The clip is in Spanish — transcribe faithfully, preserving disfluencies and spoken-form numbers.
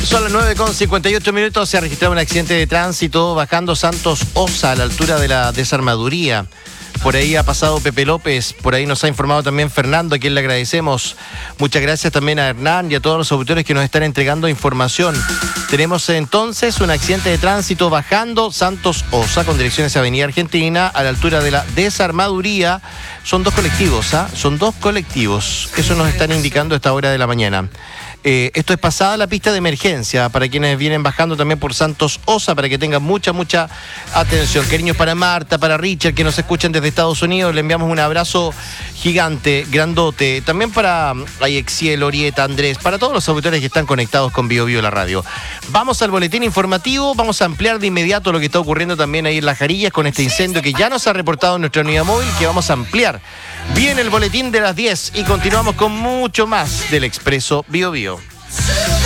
Son las nueve con cincuenta y ocho minutos. Se ha registrado un accidente de tránsito bajando Santos Osa a la altura de la desarmaduría. Por ahí ha pasado Pepe López, por ahí nos ha informado también Fernando, a quien le agradecemos. Muchas gracias también a Hernán y a todos los auditores que nos están entregando información. Tenemos entonces un accidente de tránsito bajando Santos Osa con dirección hacia Avenida Argentina a la altura de la desarmaduría. Son dos colectivos, ¿ah? ¿eh? Son dos colectivos. Eso nos están indicando a esta hora de la mañana. Eh, esto es pasada la pista de emergencia para quienes vienen bajando también por Santos Osa, para que tengan mucha, mucha atención. Cariños para Marta, para Richard, que nos escuchan desde Estados Unidos. Le enviamos un abrazo gigante, grandote. También para Ayexiel, Orieta, Andrés, para todos los auditores que están conectados con Bio Bio la radio. Vamos al boletín informativo. Vamos a ampliar de inmediato lo que está ocurriendo también ahí en Las Jarillas con este incendio que ya nos ha reportado nuestra unidad móvil, que vamos a ampliar. Viene el boletín de las diez y continuamos con mucho más del Expreso Bio Bio.